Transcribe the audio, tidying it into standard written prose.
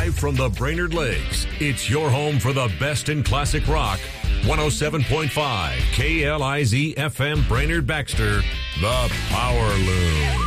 Live from the Brainerd Lakes, it's your home for the best in classic rock. 107.5 KLIZ FM Brainerd Baxter, The Power Loom.